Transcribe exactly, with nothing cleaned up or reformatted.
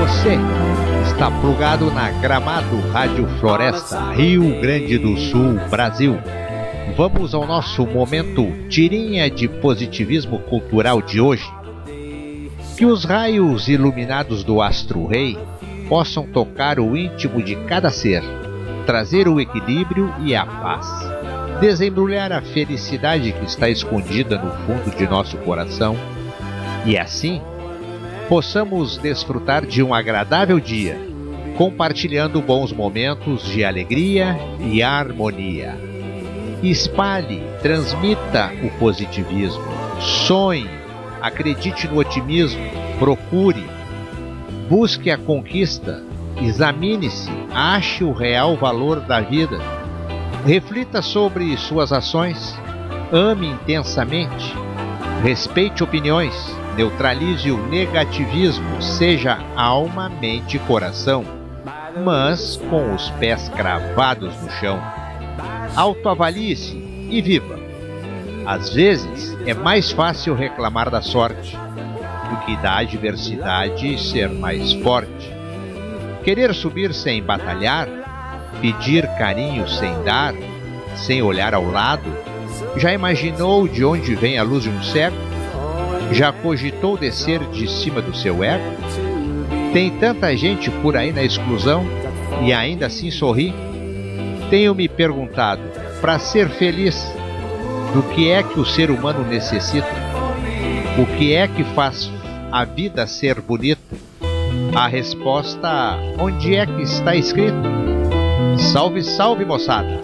Você está plugado na Gramado Rádio Floresta, Rio Grande do Sul, Brasil. Vamos ao nosso momento tirinha de positivismo cultural de hoje. Que os raios iluminados do astro-rei possam tocar o íntimo de cada ser, trazer o equilíbrio e a paz, desembrulhar a felicidade que está escondida no fundo de nosso coração e assim possamos desfrutar de um agradável dia, compartilhando bons momentos de alegria e harmonia. Espalhe, transmita o positivismo, sonhe, acredite no otimismo, procure, busque a conquista, examine-se, ache o real valor da vida, reflita sobre suas ações, ame intensamente, respeite opiniões, neutralize o negativismo, seja alma, mente e coração, mas com os pés cravados no chão. Autoavalie-se e viva. Às vezes é mais fácil reclamar da sorte do que da adversidade ser mais forte. Querer subir sem batalhar, pedir carinho sem dar, sem olhar ao lado. Já imaginou de onde vem a luz de um cego? Já cogitou descer de cima do seu ego? Tem tanta gente por aí na exclusão e ainda assim sorri? Tenho me perguntado, para ser feliz, do que é que o ser humano necessita? O que é que faz a vida ser bonita? A resposta, onde é que está escrito? Salve, salve, moçada!